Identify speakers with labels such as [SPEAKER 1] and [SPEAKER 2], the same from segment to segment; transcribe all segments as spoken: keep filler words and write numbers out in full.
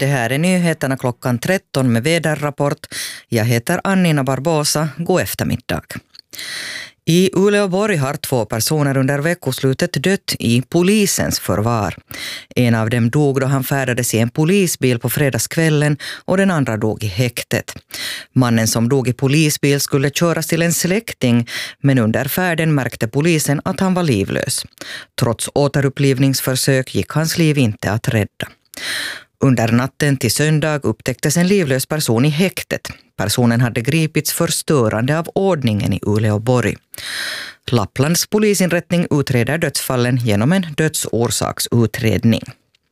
[SPEAKER 1] Det här är nyheterna klockan tretton med väderrapport. Jag heter Annina Barbosa. God eftermiddag. I Uleåborg har två personer under veckoslutet dött i polisens förvar. En av dem dog då han färdades i en polisbil på fredagskvällen och den andra dog i häktet. Mannen som dog i polisbil skulle köras till en släkting, men under färden märkte polisen att han var livlös. Trots återupplivningsförsök gick hans liv inte att rädda. Under natten till söndag upptäcktes en livlös person i häktet. Personen hade gripits för störande av ordningen i Uleåborg. Lapplands polisinrättning utreder dödsfallen genom en dödsorsaksutredning.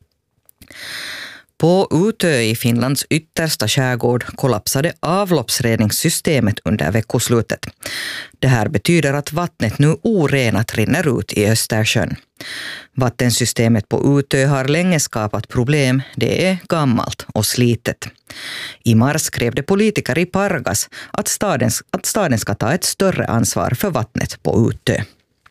[SPEAKER 1] På Utö i Finlands yttersta skärgård kollapsade avloppsreningssystemet under veckoslutet. Det här betyder att vattnet nu orenat rinner ut i Östersjön. Vattensystemet på Utö har länge skapat problem. Det är gammalt och slitet. I mars krävde politiker i Pargas att staden, att staden ska ta ett större ansvar för vattnet på Utö.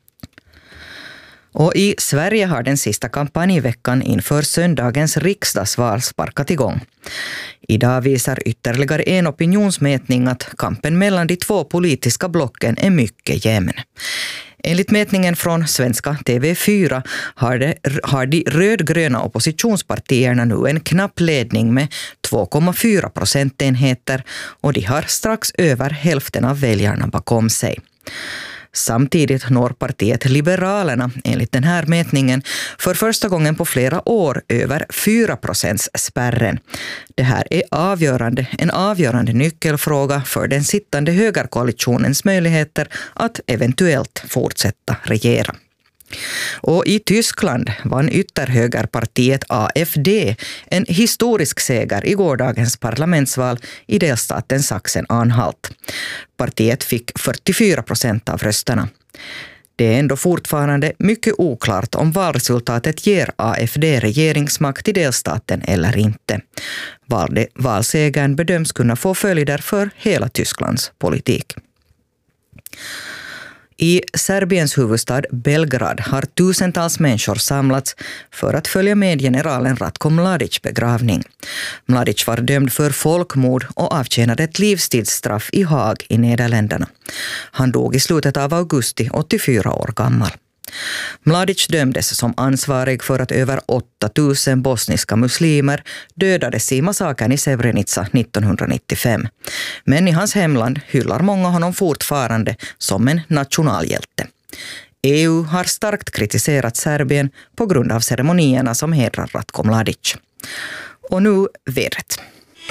[SPEAKER 1] Och i Sverige har den sista kampanjveckan inför söndagens riksdagsval sparkat igång. Idag visar ytterligare en opinionsmätning att kampen mellan de två politiska blocken är mycket jämn. Enligt mätningen från svenska T V fyra har, det, har de rödgröna oppositionspartierna nu en knapp ledning med två komma fyra procentenheter och de har strax över hälften av väljarna bakom sig. Samtidigt når partiet Liberalerna enligt den här mätningen för första gången på flera år över fyra procents spärren. Det här är avgörande, en avgörande nyckelfråga för den sittande högerkoalitionens möjligheter att eventuellt fortsätta regera. Och i Tyskland vann ytterhögerpartiet A F D en historisk seger i gårdagens parlamentsval i delstaten Sachsen-Anhalt. Partiet fick fyrtiofyra procent av rösterna. Det är ändå fortfarande mycket oklart om valresultatet ger A F D regeringsmakt i delstaten eller inte. Valsegern bedöms kunna få följder för hela Tysklands politik. I Serbiens huvudstad Belgrad har tusentals människor samlats för att följa med generalen Ratko Mladics begravning. Mladic var dömd för folkmord och avtjänade ett livstidsstraff i Haag i Nederländerna. Han dog i slutet av augusti, åttiofyra år gammal. Mladic dömdes som ansvarig för att över åtta tusen bosniska muslimer dödades i massakern i Srebrenica nittonhundranittiofem. Men i hans hemland hyllar många honom fortfarande som en nationalhjälte. E U har starkt kritiserat Serbien på grund av ceremonierna som hedrar Ratko Mladic. Och nu vädret.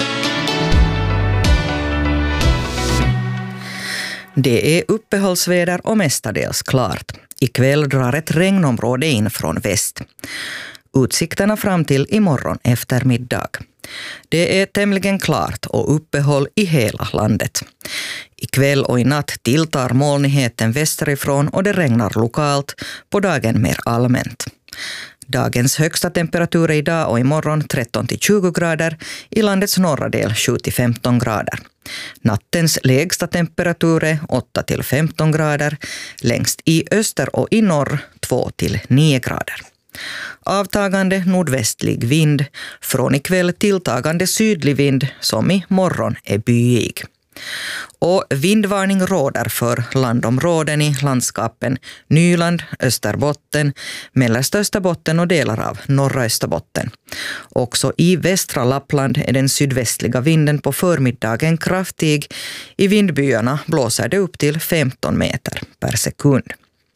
[SPEAKER 1] Det är uppehållsväder och mestadels klart. Ikväll drar ett regnområde in från väst. Utsikterna fram till imorgon eftermiddag. Det är tämligen klart och uppehåll i hela landet. Ikväll och i natt tilltar molnigheten västerifrån och det regnar lokalt, på dagen mer allmänt. Dagens högsta temperatur är idag och imorgon tretton till tjugo grader, i landets norra del sju till femton grader. Nattens lägsta temperatur är åtta till femton grader, längst i öster och i norr två till nio grader. Avtagande nordvästlig vind, från ikväll tilltagande sydlig vind som i morgon är byig. Och vindvarning råder för landområden i landskapen Nyland, Österbotten, mellersta Österbotten och delar av norra Österbotten. Också i västra Lappland är den sydvästliga vinden på förmiddagen kraftig. I vindbyarna blåser det upp till femton meter per sekund.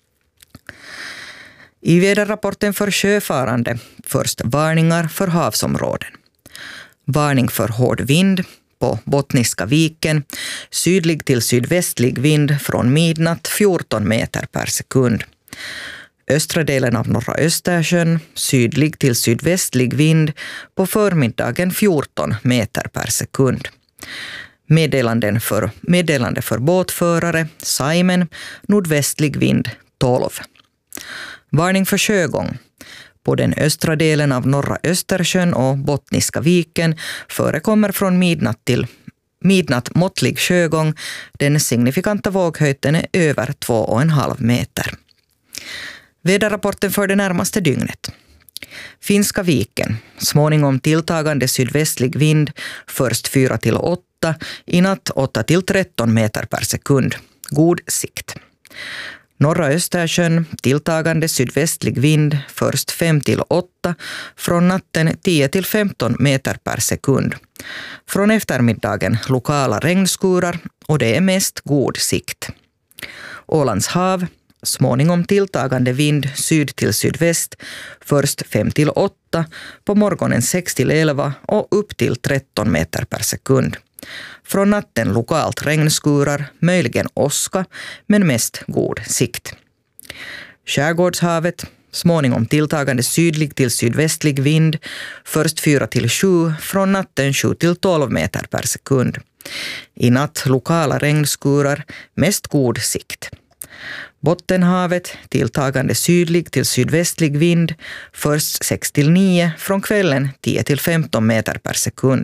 [SPEAKER 1] I väderrapporten för sjöfarande först varningar för havsområden. Varning för hård vind på Bottniska viken, sydlig till sydvästlig vind från midnatt fjorton meter per sekund. Östra delen av norra Östersjön, sydlig till sydvästlig vind på förmiddagen fjorton meter per sekund. Meddelanden för, meddelande för båtförare, Saimen, nordvästlig vind tolv. Varning för sjögång. På den östra delen av norra Östersjön och Bottniska viken förekommer från midnatt till midnatt måttlig sjögång. Den signifikanta våghöjden är över två och en halv meter. Väderrapporten för det närmaste dygnet. Finska viken, småningom tilltagande sydvästlig vind, först fyra till åtta, i natt åtta till tretton meter per sekund. God sikt. Norra Östersjön, tilltagande sydvästlig vind, först fem till åtta, från natten tio till femton meter per sekund. Från eftermiddagen lokala regnskurar och det är mest god sikt. Ålands hav, småningom tilltagande vind syd till sydväst, först fem till åtta, på morgonen sex till elva och upp till tretton meter per sekund. Från natten lokalt regnskurar, möjligen åska, men mest god sikt. Skärgårdshavet, småningom tilltagande sydlig till sydvästlig vind, först fyra till sju, från natten sju till tolv meter per sekund. I natt lokala regnskurar, mest god sikt. Bottenhavet, tilltagande sydlig till sydvästlig vind, först sex till nio, från kvällen tio till femton meter per sekund.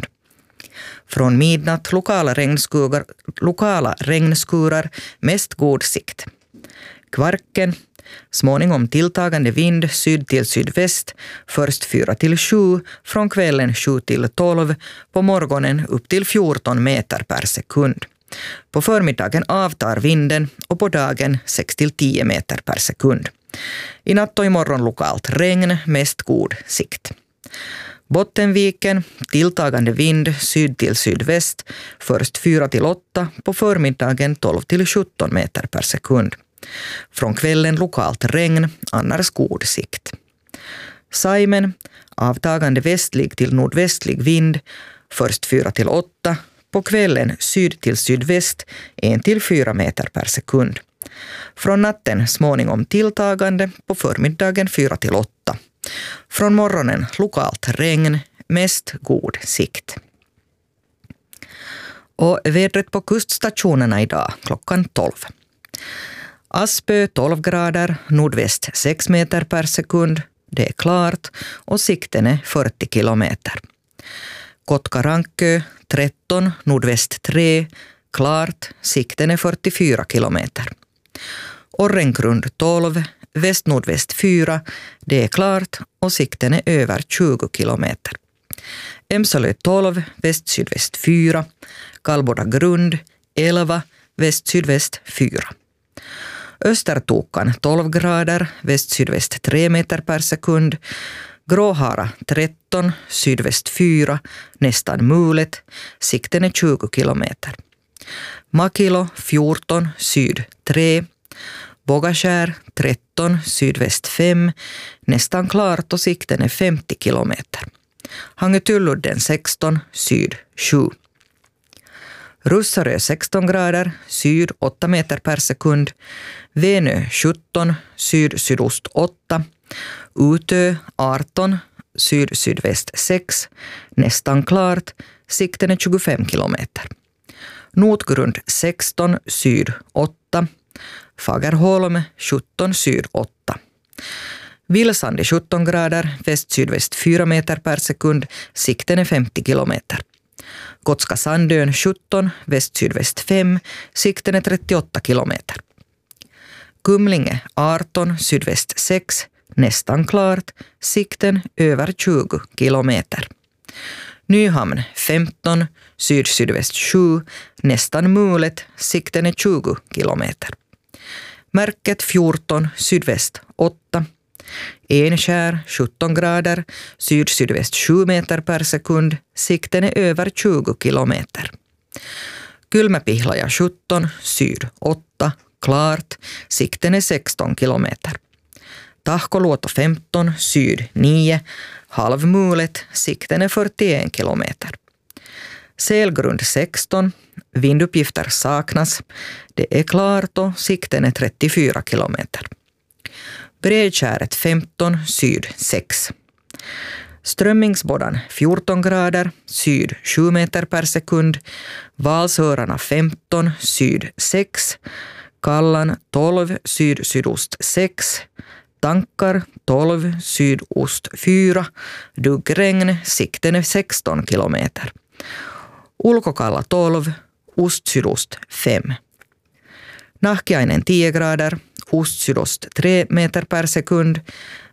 [SPEAKER 1] Från midnatt lokala regnskurar, lokala regnskurar, mest god sikt. Kvarken, småningom tilltagande vind syd till sydväst, först fyra till sju, från kvällen sju till tolv, på morgonen upp till fjorton meter per sekund. På förmiddagen avtar vinden och på dagen sex till tio meter per sekund. I natt och imorgon lokalt regn, mest god sikt. Bottenviken, tilltagande vind syd till sydväst, först fyra till åtta, på förmiddagen tolv till sjutton meter per sekund. Från kvällen lokalt regn, annars god sikt. Saimen, avtagande västlig till nordvästlig vind, först fyra till åtta, på kvällen syd till sydväst, en till fyra meter per sekund. Från natten småningom tilltagande, på förmiddagen fyra till åtta. Från morgonen lokalt regn, mest god sikt. Och vädret på kuststationerna idag klockan tolv. Aspö tolv grader, nordväst sex meter per sekund. Det är klart och sikten är fyrtio kilometer. Kotkarankö tretton, nordväst tre, klart, sikten är fyrtiofyra kilometer. Orrengrund tolv, väst-nordväst fyra, det är klart och sikten är över tjugo kilometer. Emsalö tolv, väst-sydväst fyra, Kallboda grund elva, väst-sydväst fyra. Östertokan tolv grader, väst-sydväst tre meter per sekund. Gråhara tretton, sydväst fyra, nästan mulet, sikten är tjugo kilometer. Makilo fjorton, syd tre. Bågaskär tretton, sydväst fem, nästan klart och sikten är femtio kilometer. Hangetulludden sexton, syd sju. Russarö sexton grader, syd åtta meter per sekund. Venö sjutton, syd-sydost åtta. Utö arton, syd-sydväst sex, nästan klart, sikten är tjugofem kilometer. Notgrund sexton, syd åtta. Fagerholm sjutton, syd åtta. Vilsandi sjutton grader, väst-sydväst fyra meter per sekund, sikten är femtio kilometer. Gotska Sandön sjutton, väst-sydväst fem, sikten är trettioåtta kilometer. Kumlinge arton, sydväst sex, nästan klart, sikten över tjugo kilometer. Nyhamn femton, syd-sydväst sju, nästan mulet, sikten är tjugo kilometer. Märket fjorton, sydväst åtta. Enskär sjutton grader, syd-sydväst sju meter per sekund, sikten är över tjugo kilometer. Kylmäpihlaja sjutton, syd åtta, klart, sikten är sexton kilometer. Tahkoluoto femton, syd nio, halvmulet, sikten är fyrtioen kilometer. Selgrund sexton, vinduppgifter saknas, det är klart och sikten är trettiofyra kilometer. Bredkäret femton, syd sex. Strömmingsbådan fjorton grader, syd sju meter per sekund. Valsörarna femton, syd sex. Kallan tolv, syd-sydost sex. Tankar tolv, sydost fyra. Duggregn, sikten är sexton kilometer. Ulkokalla tolv, ost-sydost fem. Nahkiainen tio grader, ost-sydost tre meter per sekund.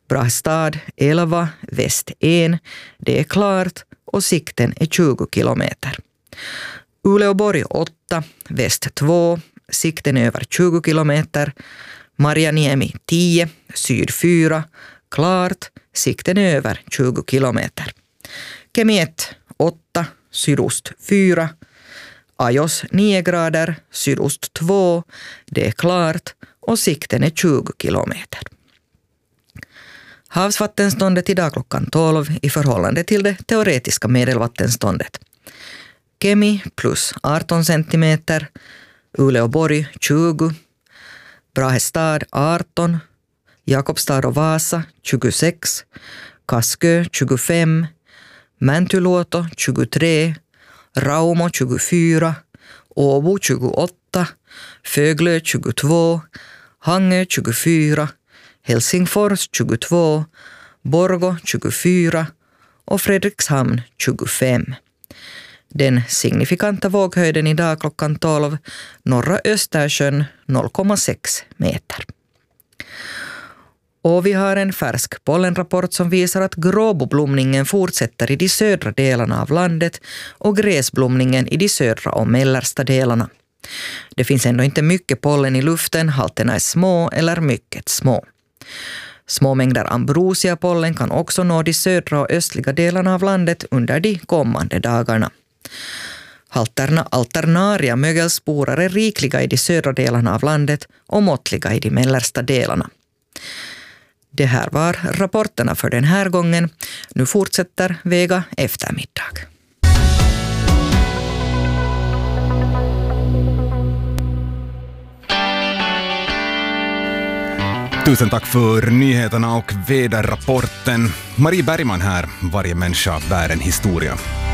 [SPEAKER 1] Brahestad elva, väst en, det är klart och sikten är tjugo kilometer. Uleåborg åtta, väst två, sikten är över tjugo kilometer. Marjaniemi tio, syd fyra, klart, sikten är över tjugo kilometer. Kemi ett, åtta, sydost fyra, Ajos nio grader, sydost två, det är klart och sikten är tjugo kilometer. Havsvattenståndet idag klockan tolv i förhållande till det teoretiska medelvattenståndet. Kemi plus arton centimeter, Uleåborg tjugo, Brahestad arton, Jakobstad och Vasa tjugosex, Kaskö tjugofem, Mäntyluoto tjugotre, Raumo tjugofyra, Åbo tjugoåtta, Föglö tjugotvå, Hangö tjugofyra, Helsingfors tjugotvå, Borgå tjugofyra och Fredrikshamn tjugofem. Den signifikanta våghöjden idag klockan tolv, norra Östersjön noll komma sex meter. Och vi har en färsk pollenrapport som visar att gråboblomningen fortsätter i de södra delarna av landet och gräsblomningen i de södra och mellersta delarna. Det finns ändå inte mycket pollen i luften, halterna är små eller mycket små. Små mängder ambrosiapollen kan också nå de södra och östliga delarna av landet under de kommande dagarna. Halterna alternaria mögelsporer är rikliga i de södra delarna av landet och måttliga i de mellersta delarna. Det här var rapporterna för den här gången. Nu fortsätter Vega eftermiddag.
[SPEAKER 2] Tusen tack för nyheterna och väderrapporten. Marie Bergman här, varje människa bär en historia.